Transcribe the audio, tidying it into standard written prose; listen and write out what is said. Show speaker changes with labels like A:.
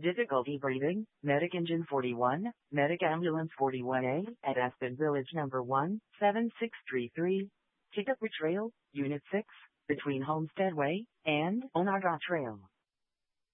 A: Difficulty breathing, Medic Engine 41, Medic Ambulance 41A, at Aspen Village number 17633. Kickapoo Trail, Unit 6, between Homestead Way and Onarga Trail.